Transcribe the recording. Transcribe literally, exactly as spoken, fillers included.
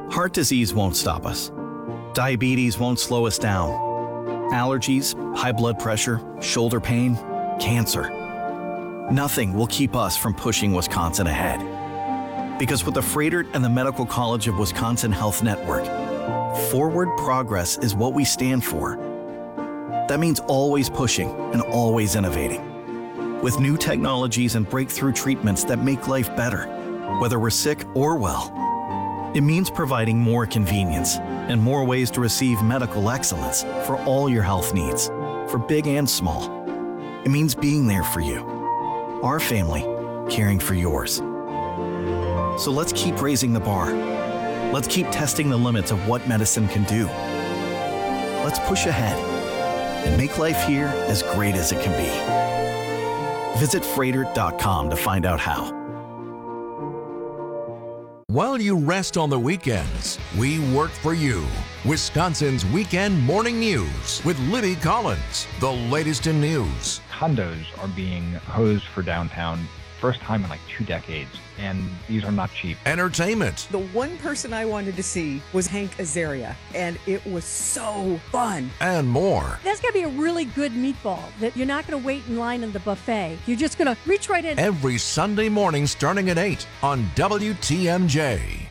Heart disease won't stop us. Diabetes won't slow us down. Allergies, high blood pressure, shoulder pain, cancer. Nothing will keep us from pushing Wisconsin ahead. Because with the Froedtert and the Medical College of Wisconsin Health Network, forward progress is what we stand for. That means always pushing and always innovating. With new technologies and breakthrough treatments that make life better, whether we're sick or well. It means providing more convenience and more ways to receive medical excellence for all your health needs, for big and small. It means being there for you, our family, caring for yours. So let's keep raising the bar. Let's keep testing the limits of what medicine can do. Let's push ahead and make life here as great as it can be. Visit Froedtert dot com to find out how. While you rest on the weekends, we work for you. Wisconsin's Weekend Morning News with Libby Collins. The latest in news. Condos are being hosed for downtown. First time in like two decades, and these are not cheap. Entertainment. The one person I wanted to see was Hank Azaria, and it was so fun. And more. That's got to be a really good meatball that you're not going to wait in line in the buffet. You're just going to reach right in. Every Sunday morning starting at eight on W T M J.